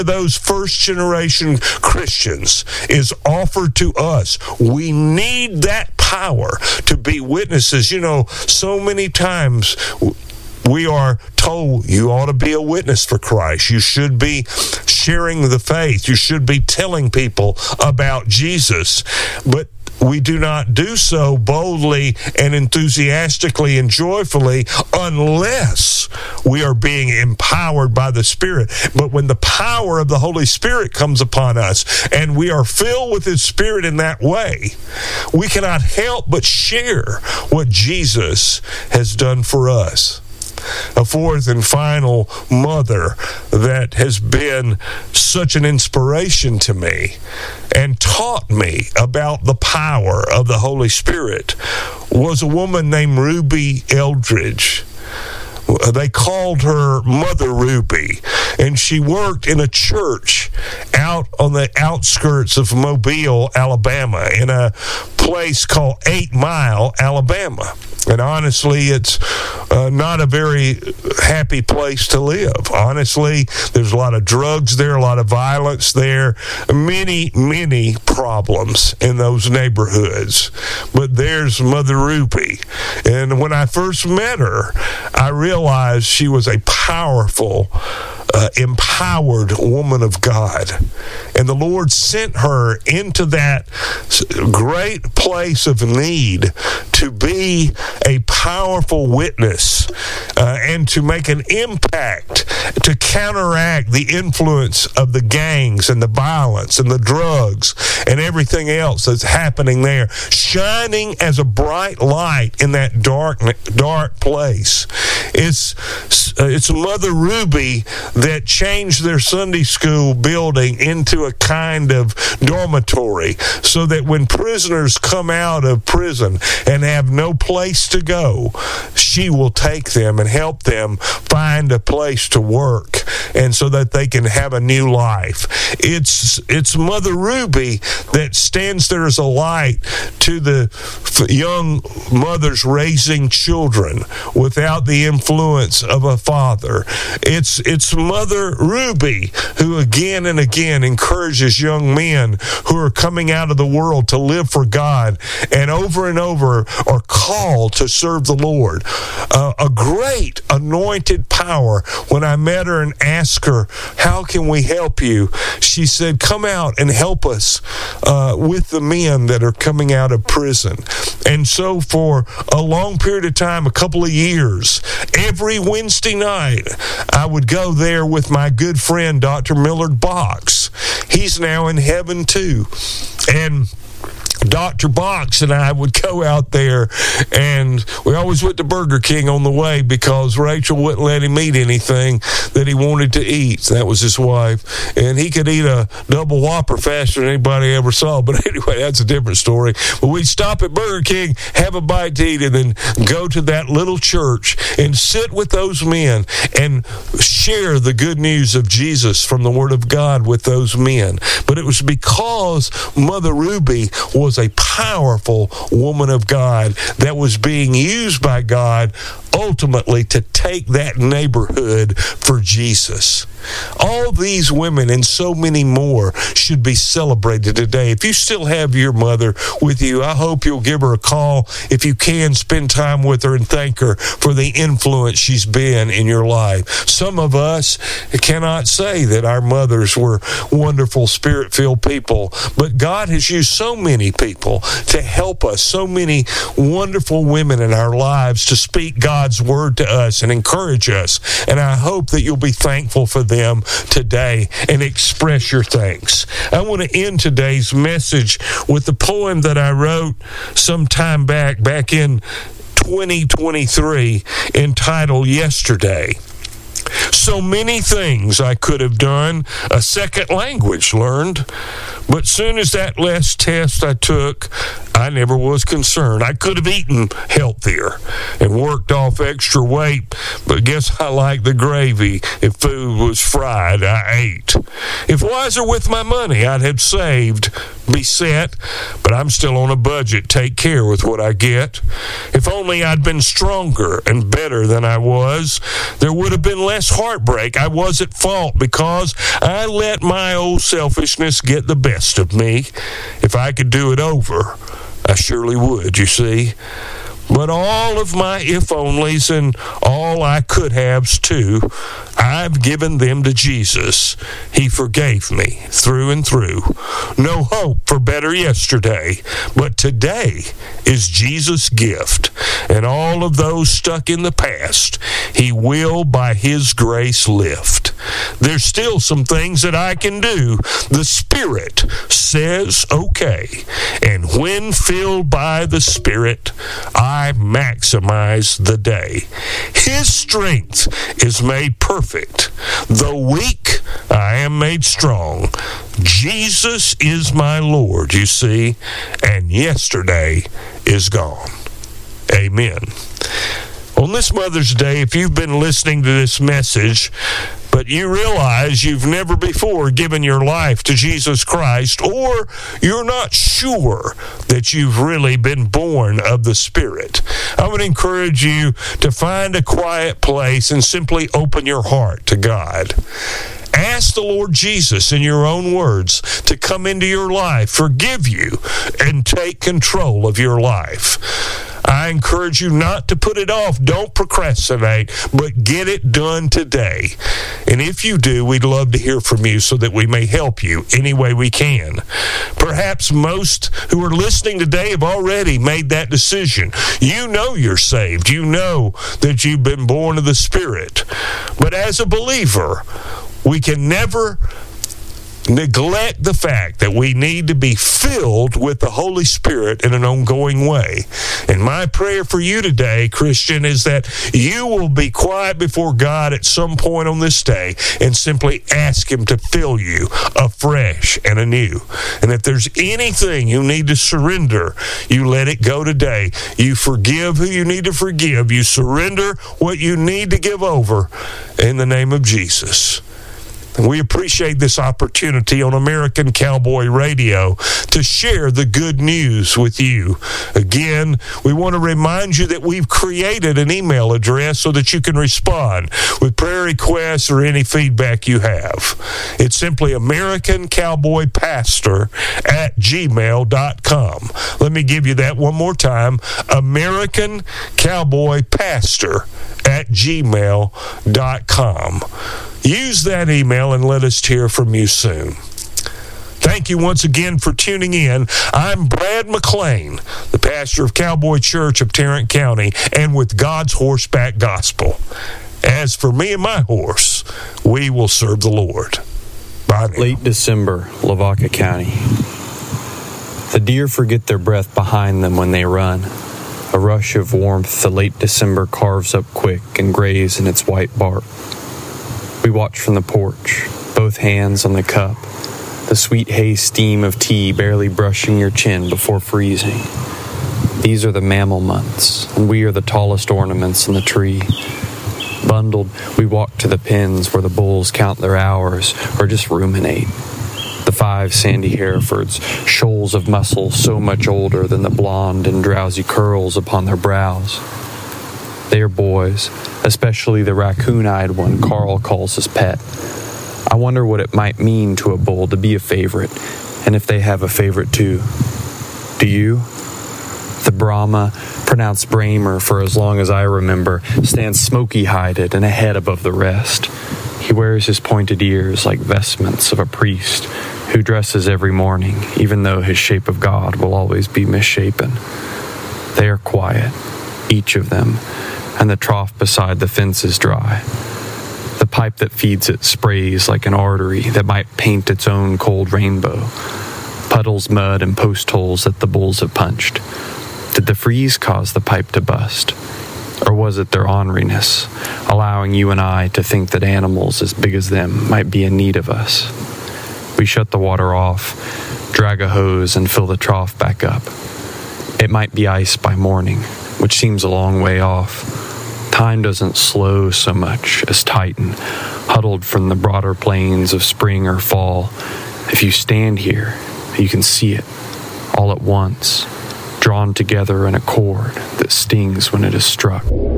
those first generation Christians is offered to us. We need that power to be witnesses. So many times we are told you ought to be a witness for Christ. You should be sharing the faith. You should be telling people about Jesus. But we do not do so boldly and enthusiastically and joyfully unless we are being empowered by the Spirit. But when the power of the Holy Spirit comes upon us and we are filled with His Spirit in that way, we cannot help but share what Jesus has done for us. A fourth and final mother that has been such an inspiration to me and taught me about the power of the Holy Spirit was a woman named Ruby Eldridge. They called her Mother Ruby, and she worked in a church out on the outskirts of Mobile, Alabama, in a place called 8 Mile, Alabama. And honestly, it's not a very happy place to live. Honestly, there's a lot of drugs there, a lot of violence there, many problems in those neighborhoods. But there's Mother Ruby. And when I first met her, I realized she was a powerful, empowered woman of God. And the Lord sent her into that great place of need to be a powerful witness and to make an impact to counteract the influence of the gangs and the violence and the drugs and everything else that's happening there, shining as a bright light in that dark place. It's Mother Ruby that changed their Sunday school building into a kind of dormitory so that when prisoners come out of prison and have no place to go, she will take them and help them find a place to work and so that they can have a new life. It's Mother Ruby that stands there as a light to the young mothers raising children without the influence of a father. It's Mother Ruby who again and again encourages young men who are coming out of the world to live for God and over are called to serve the Lord. A great anointed power. When I met her and asked her, how can we help you? She said, come out and help us with the men that are coming out of prison. And so for a long period of time, a couple of years, every Wednesday night, I would go there with my good friend, Dr. Millard Box. He's now in heaven too. And Dr. Box and I would go out there, and we always went to Burger King on the way because Rachel wouldn't let him eat anything that he wanted to eat. That was his wife. And he could eat a double Whopper faster than anybody ever saw. But anyway, that's a different story. But we'd stop at Burger King, have a bite to eat, and then go to that little church and sit with those men and share the good news of Jesus from the Word of God with those men. But it was because Mother Ruby was a powerful woman of God that was being used by God ultimately to take that neighborhood for Jesus. All these women and so many more should be celebrated today. If you still have your mother with you, I hope you'll give her a call. If you can, spend time with her and thank her for the influence she's been in your life. Some of us cannot say that our mothers were wonderful, spirit-filled people, but God has used so many people to help us, so many wonderful women in our lives to speak God's word to us and encourage us. And I hope that you'll be thankful for them today and express your thanks. I want to end today's message with the poem that I wrote some time back in 2023, entitled Yesterday. So many things I could have done, a second language learned, but soon as that last test I took, I never was concerned. I could have eaten healthier and worked off extra weight, but guess I like the gravy. If food was fried, I ate. If wiser with my money, I'd have saved, be set, but I'm still on a budget. Take care with what I get. If only I'd been stronger and better than I was, there would have been less heartbreak. I was at fault because I let my old selfishness get the best of me. If I could do it over, I surely would, you see. But all of my if-onlys and all I could haves too, I've given them to Jesus. He forgave me through and through. No hope for better yesterday, but today is Jesus' gift. And all of those stuck in the past, He will by His grace lift. There's still some things that I can do. The Spirit says okay. And when filled by the Spirit, I maximize the day. His strength is made perfect. Though weak, I am made strong. Jesus is my Lord, you see, and yesterday is gone. Amen. On this Mother's Day, if you've been listening to this message, but you realize you've never before given your life to Jesus Christ, or you're not sure that you've really been born of the Spirit, I would encourage you to find a quiet place and simply open your heart to God. Ask the Lord Jesus, in your own words, to come into your life, forgive you, and take control of your life. I encourage you not to put it off. Don't procrastinate, but get it done today. And if you do, we'd love to hear from you so that we may help you any way we can. Perhaps most who are listening today have already made that decision. You know you're saved. You know that you've been born of the Spirit. But as a believer, we can never neglect the fact that we need to be filled with the Holy Spirit in an ongoing way. And my prayer for you today, Christian, is that you will be quiet before God at some point on this day and simply ask Him to fill you afresh and anew. And if there's anything you need to surrender, you let it go today. You forgive who you need to forgive. You surrender what you need to give over in the name of Jesus. And we appreciate this opportunity on American Cowboy Radio to share the good news with you. Again, we want to remind you that we've created an email address so that you can respond with prayer requests or any feedback you have. It's simply AmericanCowboyPastor@gmail.com. Let me give you that one more time. AmericanCowboyPastor@gmail.com. Use that email and let us hear from you soon. Thank you once again for tuning in. I'm Brad McClain, the pastor of Cowboy Church of Tarrant County, and with God's Horseback Gospel. As for me and my horse, we will serve the Lord. Bye now. Late December, Lavaca County. The deer forget their breath behind them when they run. A rush of warmth the late December carves up quick and grays in its white bark. We watch from the porch, both hands on the cup, the sweet hay steam of tea barely brushing your chin before freezing. These are the mammal months, and we are the tallest ornaments in the tree. Bundled, we walk to the pens where the bulls count their hours or just ruminate. The 5 sandy Herefords, shoals of muscle so much older than the blonde and drowsy curls upon their brows. They are boys, especially the raccoon-eyed one Carl calls his pet. I wonder what it might mean to a bull to be a favorite, and if they have a favorite too. Do you? The Brahma, pronounced Bramer for as long as I remember, stands smoky-hided and a head above the rest. He wears his pointed ears like vestments of a priest who dresses every morning, even though his shape of God will always be misshapen. They are quiet, each of them, and the trough beside the fence is dry. The pipe that feeds it sprays like an artery that might paint its own cold rainbow. Puddles, mud, and post holes that the bulls have punched. Did the freeze cause the pipe to bust? Or was it their orneriness, allowing you and I to think that animals as big as them might be in need of us? We shut the water off, drag a hose, and fill the trough back up. It might be ice by morning, which seems a long way off. Time doesn't slow so much as tighten, huddled from the broader plains of spring or fall. If you stand here, you can see it, all at once, drawn together in a cord that stings when it is struck.